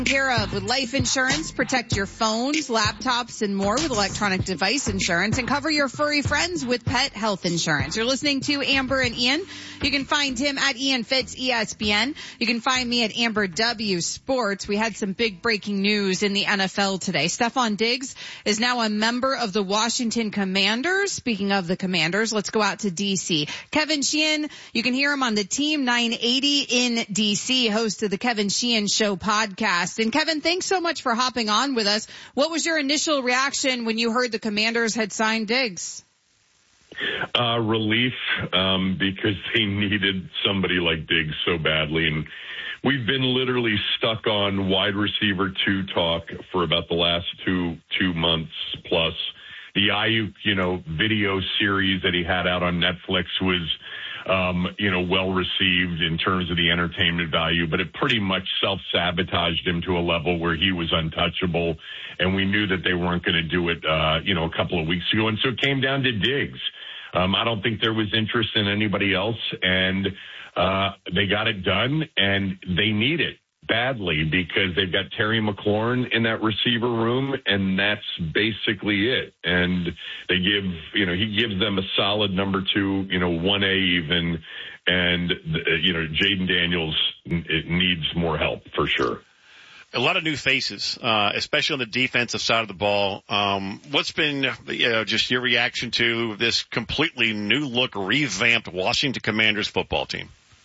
Care of with life insurance. Protect your phones, laptops, and more with electronic device insurance, and cover your furry friends with pet health insurance. You're listening to Amber and Ian. You can find him at Ian Fitz ESPN. You can find me at Amber W Sports. We had some big breaking news in the NFL today. Stephon Diggs is now a member of the Washington Commanders. Speaking of the Commanders, let's go out to D.C. Kevin Sheehan, you can hear him on the Team 980 in D.C., host of the Kevin Sheehan Show podcast. And Kevin, thanks so much for hopping on with us. What was your initial reaction when you heard the Commanders had signed Diggs? Relief, because they needed somebody like Diggs so badly. And we've been literally stuck on wide receiver 2 talk for about the last two months plus. The Ayuk, video series that he had out on Netflix was well received in terms of the entertainment value, but it pretty much self-sabotaged him to a level where he was untouchable, and we knew that they weren't going to do it, a couple of weeks ago. And so it came down to Diggs. I don't think there was interest in anybody else, and they got it done, and they need it badly because they've got Terry McLaurin in that receiver room, and that's basically it. And they he gives them a solid number 2, 1A even, and Jaden Daniels needs more help for sure. A lot of new faces, especially on the defensive side of the ball. What's been just your reaction to this completely new look, revamped Washington Commanders football team?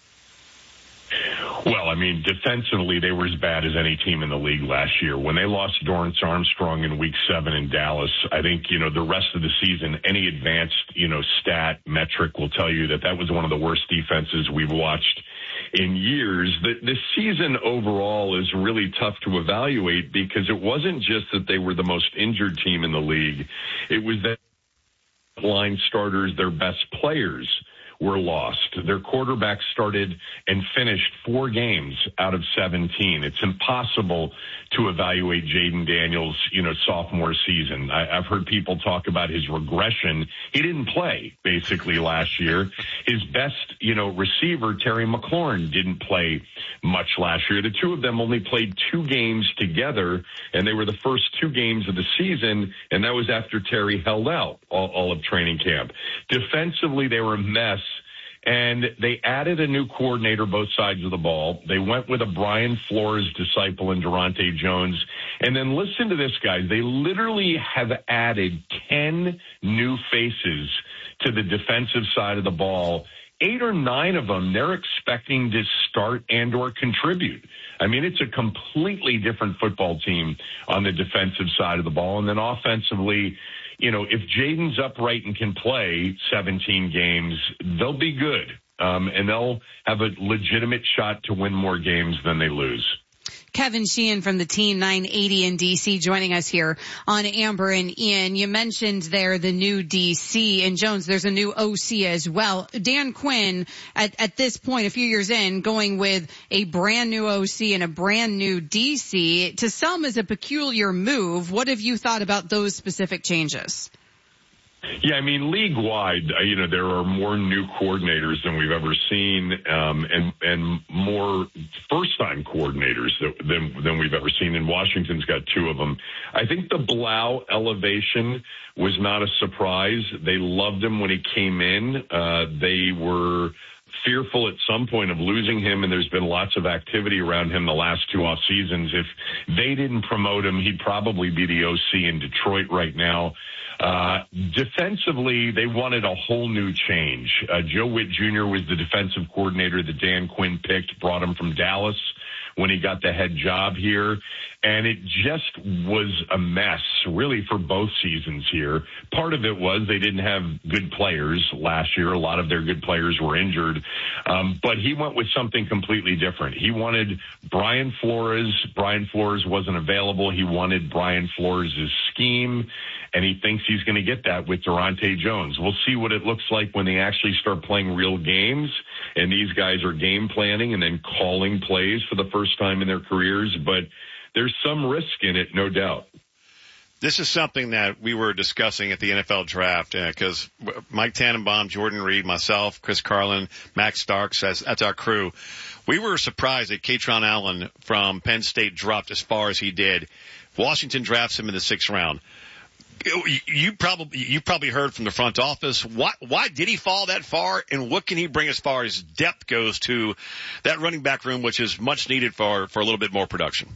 Well, defensively, they were as bad as any team in the league last year. When they lost Dorrance Armstrong in Week 7 in Dallas, I think, the rest of the season, any advanced, stat metric will tell you that was one of the worst defenses we've watched in years. The season overall is really tough to evaluate because it wasn't just that they were the most injured team in the league. It was that line starters, their best players, were lost. Their quarterback started and finished 4 games out of 17. It's impossible to evaluate Jaden Daniels, sophomore season. I've heard people talk about his regression. He didn't play basically last year. His best, receiver, Terry McLaurin, didn't play much last year. The two of them only played 2 games together, and they were the first 2 games of the season, and that was after Terry held out all of training camp. Defensively, they were a mess. And they added a new coordinator both sides of the ball. They went with a Brian Flores disciple in Durante Jones. And then listen to this, guys. They literally have added 10 new faces to the defensive side of the ball. 8 or 9 of them, they're expecting to start and or contribute. It's a completely different football team on the defensive side of the ball. And then offensively, if Jaden's upright and can play 17 games, they'll be good. And they'll have a legitimate shot to win more games than they lose. Kevin Sheehan from the Team 980 in D.C. joining us here on Amber and Ian. You mentioned there the new D.C. and Jones. There's a new OC as well. Dan Quinn, at this point, a few years in, going with a brand new OC and a brand new D.C. to some is a peculiar move. What have you thought about those specific changes? Yeah, league-wide, there are more new coordinators than we've ever seen, and more first-time coordinators than we've ever seen. And Washington's got 2 of them. I think the Blau elevation was not a surprise. They loved him when he came in. They were fearful at some point of losing him, and there's been lots of activity around him the last 2 off seasons. If they didn't promote him, he'd probably be the OC in Detroit right now. Defensively, they wanted a whole new change. Joe Witt Jr. was the defensive coordinator that Dan Quinn picked, brought him from Dallas when he got the head job here. And it just was a mess, really, for both seasons here. Part of it was they didn't have good players last year. A lot of their good players were injured. But he went with something completely different. He wanted Brian Flores. Brian Flores wasn't available. He wanted Brian Flores' scheme, and he thinks he's going to get that with Durante Jones. We'll see what it looks like when they actually start playing real games, and these guys are game planning and then calling plays for the first time in their careers. But there's some risk in it, no doubt. This is something that we were discussing at the NFL draft because Mike Tannenbaum, Jordan Reed, myself, Chris Carlin, Max Starks, that's our crew. We were surprised that Kaytron Allen from Penn State dropped as far as he did. Washington drafts him in the 6th round. You probably heard from the front office. Why did he fall that far, and what can he bring as far as depth goes to that running back room, which is much needed for a little bit more production?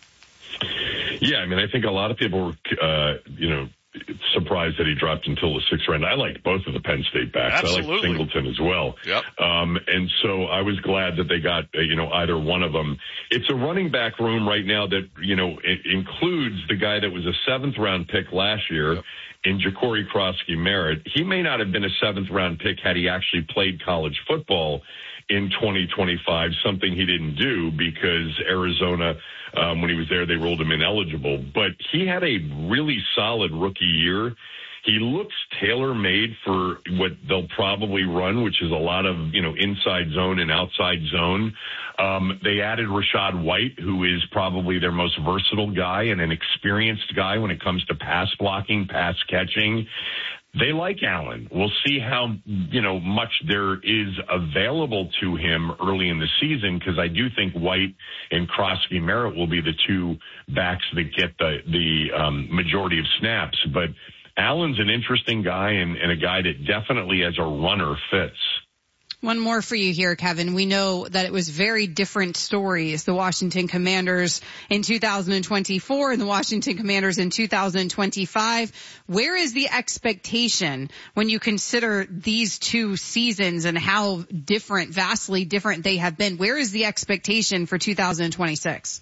Yeah, I mean, I think a lot of people were, surprised that he dropped until the 6th round. I liked both of the Penn State backs. Absolutely. I liked Singleton as well. Yep. And so I was glad that they got, either one of them. It's a running back room right now that, it includes the guy that was a 7th round pick last year. Yep. In Ja'Cory Krosky-Merritt. He may not have been a 7th round pick had he actually played college football in 2025, something he didn't do because Arizona, when he was there, they ruled him ineligible. But he had a really solid rookie year. He looks tailor-made for what they'll probably run, which is a lot of, inside zone and outside zone. They added Rachaad White, who is probably their most versatile guy and an experienced guy when it comes to pass blocking, pass catching. They like Allen. We'll see how, much there is available to him early in the season because I do think White and Krosky-Merritt will be the two backs that get the majority of snaps. But Allen's an interesting guy and a guy that definitely as a runner fits. One more for you here, Kevin. We know that it was very different stories, the Washington Commanders in 2024 and the Washington Commanders in 2025. Where is the expectation when you consider these two seasons and how different, vastly different they have been? Where is the expectation for 2026?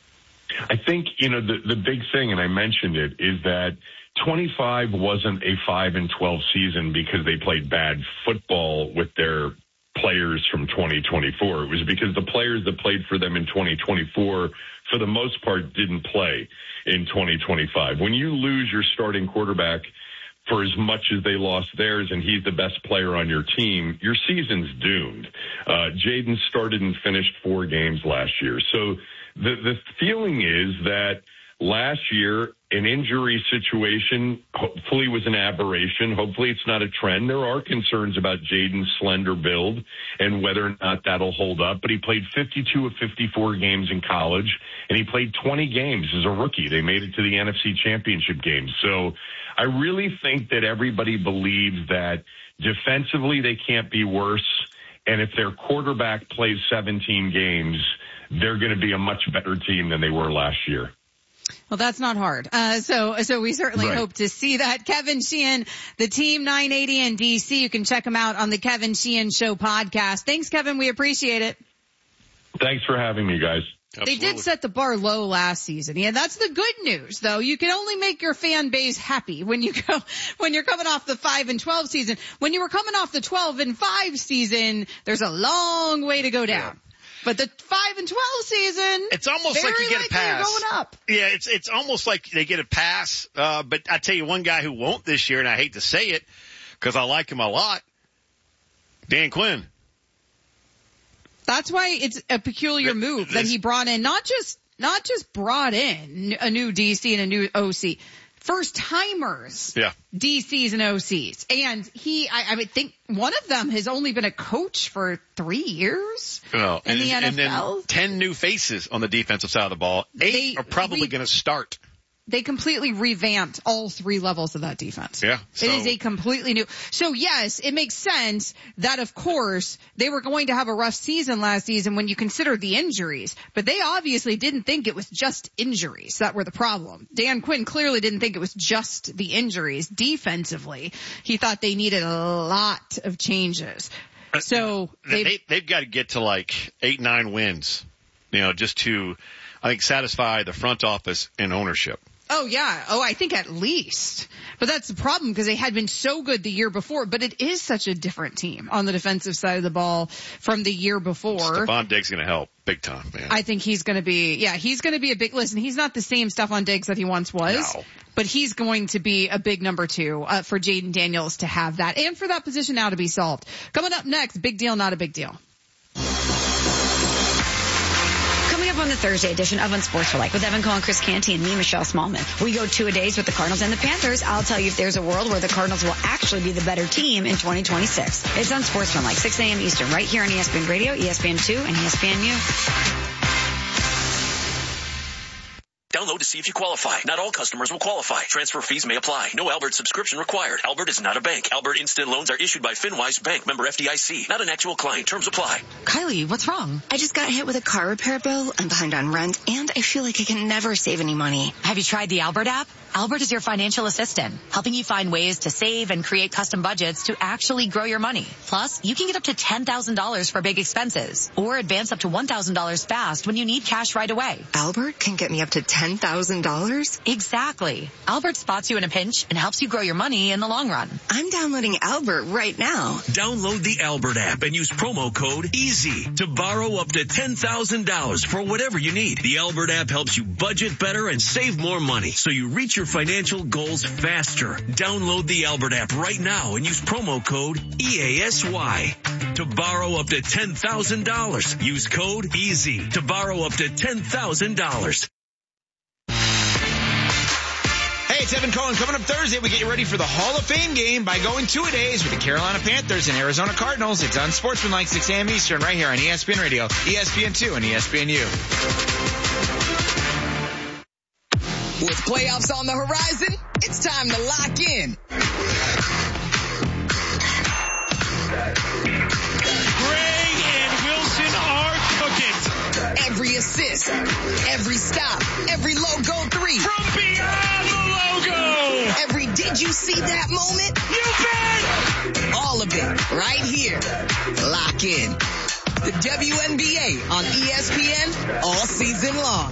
I think, the big thing, and I mentioned it, is that 25 wasn't a 5-12 season because they played bad football with their players from 2024. It was because the players that played for them in 2024, for the most part, didn't play in 2025. When you lose your starting quarterback for as much as they lost theirs and he's the best player on your team, your season's doomed. Jaden started and finished 4 games last year. So the feeling is that last year, an injury situation hopefully was an aberration. Hopefully it's not a trend. There are concerns about Jaden's slender build and whether or not that'll hold up. But he played 52 of 54 games in college, and he played 20 games as a rookie. They made it to the NFC Championship game. So I really think that everybody believes that defensively they can't be worse. And if their quarterback plays 17 games, they're going to be a much better team than they were last year. Well, that's not hard. So we certainly hope to see that. Kevin Sheehan, the Team 980 in DC. You can check him out on the Kevin Sheehan Show podcast. Thanks, Kevin. We appreciate it. Thanks for having me, guys. Absolutely. They did set the bar low last season. Yeah, that's the good news, though. You can only make your fan base happy when you're coming off the 5-12 season. When you were coming off the 12-5 season, there's a long way to go down. Yeah. But the 5-12 season, it's almost like you get a pass. Going up. Yeah, it's almost like they get a pass. But I tell you one guy who won't this year, and I hate to say it because I like him a lot, Dan Quinn. That's why it's a peculiar move that he brought in, not just brought in a new DC and a new OC. First timers, DCs and OCs. And I would think one of them has only been a coach for 3 years in the NFL. And then 10 new faces on the defensive side of the ball. 8 are probably going to start. They completely revamped all 3 levels of that defense. Yeah. It is a completely new. So yes, it makes sense that of course they were going to have a rough season last season when you consider the injuries, but they obviously didn't think it was just injuries that were the problem. Dan Quinn clearly didn't think it was just the injuries. Defensively, he thought they needed a lot of changes. So they've got to get to like 8-9 wins, just to, I think, satisfy the front office and ownership. Oh, yeah. Oh, I think at least. But that's the problem because they had been so good the year before. But it is such a different team on the defensive side of the ball from the year before. Stephon Diggs going to help big time, man. I think he's going to be a big, listen, he's not the same Stephon Diggs that he once was. No. But he's going to be a big number 2 for Jaden Daniels to have that and for that position now to be solved. Coming up next, big deal, not a big deal. up on the Thursday edition of Unsports for Life with Evan Cole and Chris Canty and me, Michelle Smallman. We go 2-a-days with the Cardinals and the Panthers. I'll tell you if there's a world where the Cardinals will actually be the better team in 2026. It's Unsports for Life, 6 a.m. Eastern, right here on ESPN Radio, ESPN2, and ESPNU. Download to see if you qualify. Not all customers will qualify. Transfer fees may apply. No Albert subscription required. Albert is not a bank. Albert Instant Loans are issued by FinWise Bank, member FDIC. Not an actual client. Terms apply. Kylie, what's wrong? I just got hit with a car repair bill. I'm behind on rent, and I feel like I can never save any money. Have you tried the Albert app? Albert is your financial assistant, helping you find ways to save and create custom budgets to actually grow your money. Plus, you can get up to $10,000 for big expenses or advance up to $1,000 fast when you need cash right away. Albert can get me up to $10,000? Exactly. Albert spots you in a pinch and helps you grow your money in the long run. I'm downloading Albert right now. Download the Albert app and use promo code EASY to borrow up to $10,000 for whatever you need. The Albert app helps you budget better and save more money so you reach your financial goals faster. Download the Albert app right now and use promo code EASY to borrow up to $10,000. Use code EASY to borrow up to $10,000. Hey, it's Evan Cohen. Coming up Thursday, we get you ready for the Hall of Fame game by going 2-a-days with the Carolina Panthers and Arizona Cardinals. It's on Sportsmanlike 6 a.m. Eastern right here on ESPN Radio, ESPN2, and ESPNU. With playoffs on the horizon, it's time to lock in. Gray and Wilson are cooking. Every assist, every stop, every logo three. From beyond the logo. Every did you see that moment? You bet. All of it right here. Lock in. The WNBA on ESPN all season long.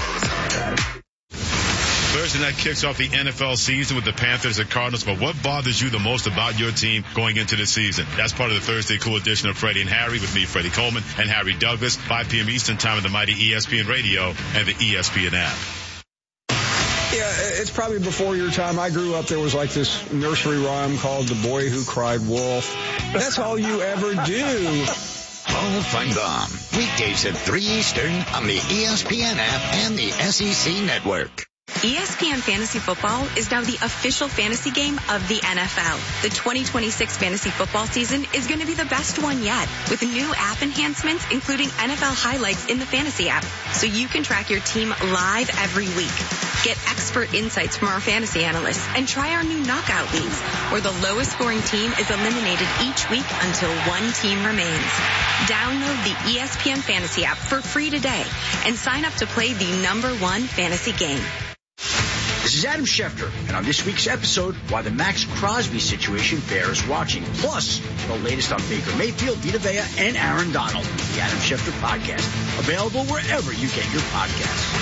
Thursday night kicks off the NFL season with the Panthers and Cardinals, but what bothers you the most about your team going into the season? That's part of the Thursday Cool edition of Freddie and Harry with me, Freddie Coleman, and Harry Douglas, 5 p.m. Eastern time on the mighty ESPN Radio and the ESPN app. Yeah, it's probably before your time. I grew up, there was like this nursery rhyme called The Boy Who Cried Wolf. That's all you ever do. Paul Feinbaum, weekdays at 3 Eastern on the ESPN app and the SEC Network. ESPN Fantasy Football is now the official fantasy game of the NFL. The 2026 fantasy football season is going to be the best one yet, with new app enhancements, including NFL highlights in the fantasy app, so you can track your team live every week. Get expert insights from our fantasy analysts and try our new knockout leagues, where the lowest scoring team is eliminated each week until one team remains. Download the ESPN Fantasy app for free today and sign up to play the #1 fantasy game. This is Adam Schefter, and on this week's episode, why the Max Crosby situation bears watching. Plus, the latest on Baker Mayfield, Vita Vea, and Aaron Donald. The Adam Schefter Podcast. Available wherever you get your podcasts.